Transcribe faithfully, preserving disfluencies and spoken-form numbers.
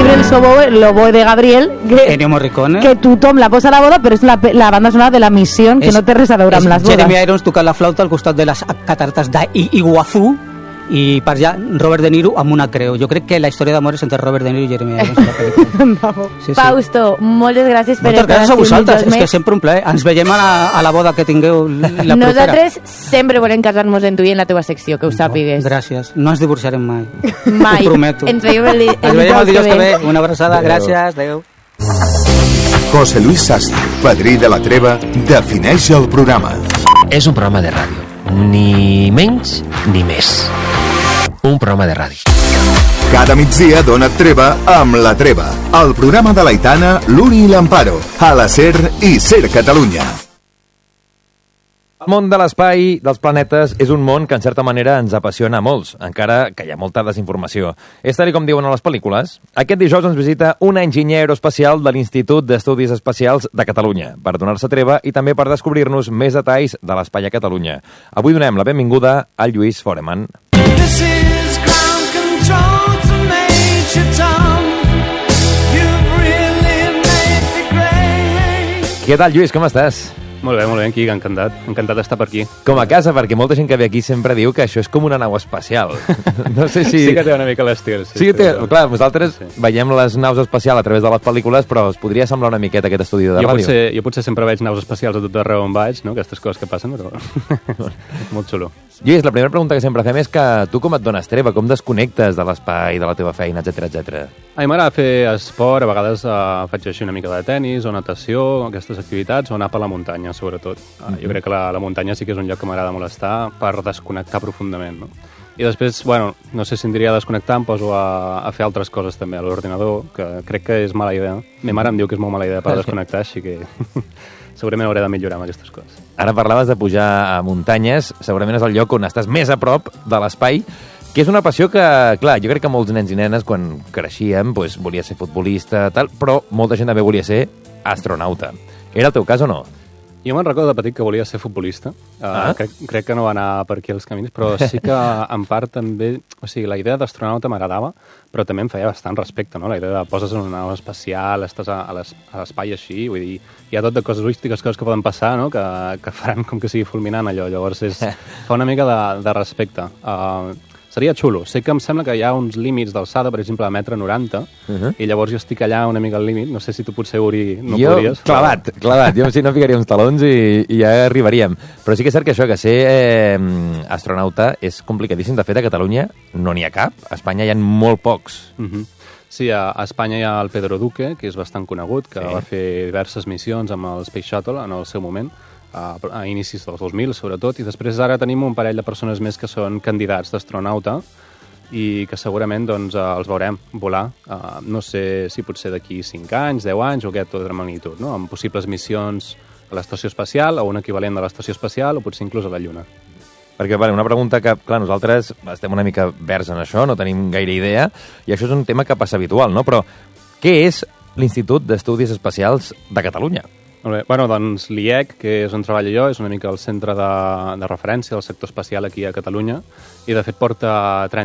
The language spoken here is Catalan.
Gabriel Soboe, el oboe de Gabriel, que, Ennio Morricone, que tothom la posa a la boda, però és la, la banda sonora de La Missió, que és, no té res a veure amb les bodes. Jeremy Irons tocant la flauta al costat de les catarates d'Iguazú, i per allà Robert De Niro amb una creu. Jo crec que la història d'amor és entre Robert De Niro i Jeremy Irons en la pel·lícula. Sí, sí. Fausto, moltes gràcies per moltes gràcies a vosaltres, és més. que sempre un plaer. Ens veiem a la, a la boda que tingueu la propera. Nosaltres sempre volem casar-nos en tu i en la teva secció, que ho sàpigues. Gràcies, no ens divorciarem mai. Mai. Ho prometo. Ens veiem el, el, ens veiem el dijous que ve. Una abraçada, adeu. gràcies, adeu. José Luis Sastre, padrí de la treva, defineix el programa. És un programa de ràdio, ni menys ni més. Un programa de ràdio. Cada migdia dona treva amb La Treva, el programa de l'Aitana, l'Uri i l'Amparo, a la SER i SER Catalunya. El món de l'espai, dels planetes, és un món que en certa manera ens apassiona a molts, encara que hi ha molta desinformació. És tal com diuen a les pel·lícules. Aquest dijous ens visita un enginyer aeroespacial de l'Institut d'Estudis Espacials de Catalunya, per donar-se treva i també per descobrir-nos més detalls de l'espai a Catalunya. Avui donem la benvinguda al Lluís Foreman. This is ground control to Major Tom. You've really made me great. Què tal, Lluís, com estàs? Molt bé, molt bé, aquí, encantat. Encantat d'estar per aquí. Com a casa, perquè molta gent que ve aquí sempre diu que això és com una nau espacial. No sé si... Sí que té una mica l'estil. Sí, sí, té... sí, clar, vosaltres sí. veiem les naus espacials a través de les pel·lícules, però us podria semblar una miqueta aquest estudi de jo ràdio. Potser, jo potser sempre veig naus espacials a tot arreu on vaig, no? Aquestes coses que passen, però... molt xulo. Lluís, la primera pregunta que sempre fem és que tu com et dones treva, com desconnectes de l'espai, de la teva feina, etcètera, etcètera. A mi m'agrada fer esport, a vegades uh, faig així una mica de tennis o natació, aquestes activitats, o anar per la muntanya, sobretot. Uh, jo crec que la, la muntanya sí que és un lloc que m'agrada molt estar per desconnectar profundament, no? I després, bueno, no sé si em diria desconnectar, em poso a, a fer altres coses també a l'ordinador, que crec que és mala idea. Ma mare em diu que és molt mala idea per desconnectar, així que segurament hauré de millorar amb aquestes coses. Ara parlaves de pujar a muntanyes, segurament és el lloc on estàs més a prop de l'espai, que és una passió que, clar, jo crec que molts nens i nenes, quan creixíem, doncs, volia ser futbolista, tal, però molta gent també volia ser astronauta. Era el teu cas o no? Jo me'n recordo de petit que volia ser futbolista. Uh, ah? crec, crec que no va anar per aquí els camins, però sí que en part també... O sigui, la idea d'astronauta m'agradava, però també em feia bastant respecte, no? La idea de poses en una nau espacial, estàs a, a l'espai així, vull dir, hi ha tot de coses místiques, coses que poden passar, no? Que, que faran com que sigui fulminant allò. Llavors és, fa una mica de, de respecte. Uh, Seria xulo. Sé que em sembla que hi ha uns límits d'alçada, per exemple, a metre noranta, uh-huh. i llavors jo estic allà una mica al límit. No sé si tu potser, Uri, no jo, podries. clavat, però... clavat. Jo si no ficaria uns talons i, i ja arribaríem. Però sí que és cert que això, que ser eh, astronauta és complicadíssim. De fet, a Catalunya no n'hi ha cap. A Espanya hi ha molt pocs. Uh-huh. Sí, a, a Espanya hi ha el Pedro Duque, que és bastant conegut, que sí. va fer diverses missions amb el Space Shuttle en el seu moment, a, a inicis dels dos mil, sobretot, i després ara tenim un parell de persones més que són candidats d'astronauta i que segurament doncs, els veurem volar, uh, no sé si potser d'aquí cinc anys, deu anys o aquest de magnitud, no? Amb possibles missions a l'estació espacial o un equivalent de l'estació espacial o potser inclús a la Lluna. Perquè, vale, una pregunta que, clar, nosaltres estem una mica verds en això, no tenim gaire idea, i això és un tema que passa habitual, no? Però què és l'Institut d'Estudis Espacials de Catalunya? Molt bé. Bueno, doncs l'I E C, que és on treballo jo, és una mica el centre de, de referència del sector espacial aquí a Catalunya i de fet porta trenta